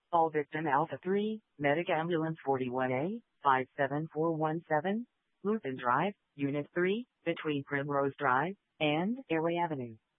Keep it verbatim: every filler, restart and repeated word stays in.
All victim Alpha three, Medic Ambulance forty-one A, five seven four one seven, Lupin Drive, Unit three, between Primrose Drive and Airway Avenue.